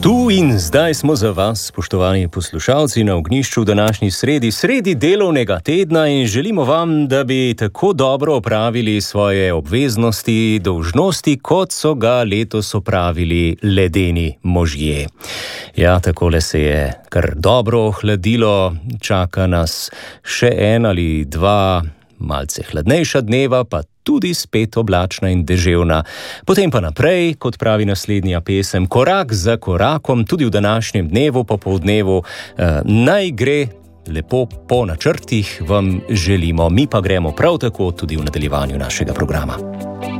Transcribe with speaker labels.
Speaker 1: Tu in zdaj smo za vas, spoštovani poslušalci, na ognjišču v današnji sredi delovnega tedna in želimo vam, da bi tako dobro opravili svoje obveznosti, dolžnosti, kot so ga letos opravili ledeni možje. Ja, takole se je kar dobro ohladilo, čaka nas še en ali dva malce hladnejša dneva, pa tudi spet oblačna in deževna. Potem pa naprej, kot pravi naslednja pesem, korak za korakom, tudi v današnjem dnevu, popoldnevu, naj gre lepo po načrtih, vam želimo. Mi pa gremo prav tako tudi v nadaljevanju našega programa.